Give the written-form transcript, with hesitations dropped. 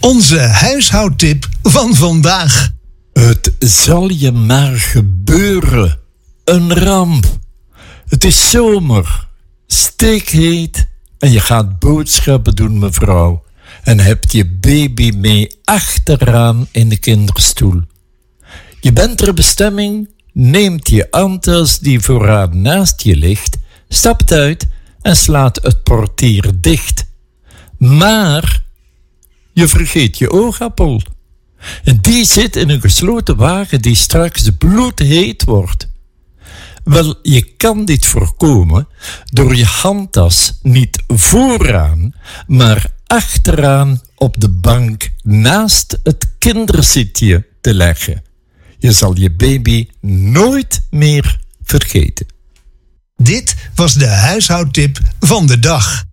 Onze huishoudtip van vandaag. Het zal je maar gebeuren. Een ramp. Het is zomer. Stikheet. En je gaat boodschappen doen, mevrouw. En hebt je baby mee achteraan in de kinderstoel. Je bent ter bestemming, neemt je handtas die vooraan naast je ligt, stapt uit en slaat het portier dicht. Maar je vergeet je oogappel. En die zit in een gesloten wagen die straks bloedheet wordt. Wel, je kan dit voorkomen door je handtas niet vooraan, maar achteraan op de bank naast het kinderzitje te leggen. Je zal je baby nooit meer vergeten. Dit was de huishoudtip van de dag.